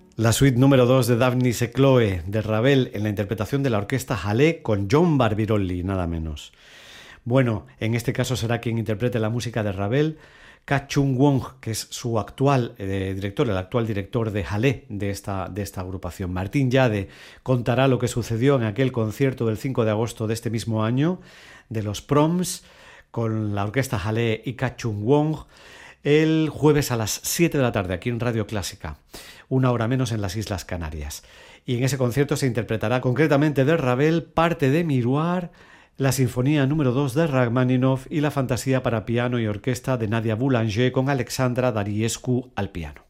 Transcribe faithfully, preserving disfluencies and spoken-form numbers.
La suite número dos de Daphnis e Chloe de Ravel en la interpretación de la orquesta Halle con John Barbirolli, nada menos. Bueno, en este caso será quien interprete la música de Ravel, Ka Chung Wong, que es su actual eh, director, el actual director de Halle de esta, de esta agrupación. Martín Yade contará lo que sucedió en aquel concierto del cinco de agosto de este mismo año, de los Proms, con la orquesta Halle y Ka Chung Wong, el jueves a las siete de la tarde aquí en Radio Clásica, una hora menos en las Islas Canarias. Y en ese concierto se interpretará concretamente de Ravel parte de Miroir, la Sinfonía número dos de Rachmaninoff y la Fantasía para piano y orquesta de Nadia Boulanger con Alexandra Dariescu al piano.